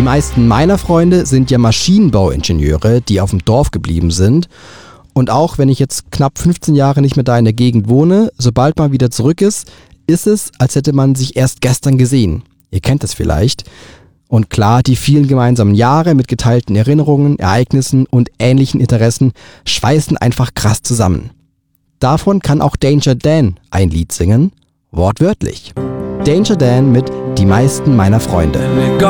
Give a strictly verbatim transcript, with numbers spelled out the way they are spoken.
Die meisten meiner Freunde sind ja Maschinenbauingenieure, die auf dem Dorf geblieben sind. Und auch wenn ich jetzt knapp fünfzehn Jahre nicht mehr da in der Gegend wohne, sobald man wieder zurück ist, ist es, als hätte man sich erst gestern gesehen. Ihr kennt das vielleicht. Und klar, die vielen gemeinsamen Jahre mit geteilten Erinnerungen, Ereignissen und ähnlichen Interessen schweißen einfach krass zusammen. Davon kann auch Danger Dan ein Lied singen, wortwörtlich. Danger Dan mit Die meisten meiner Freunde.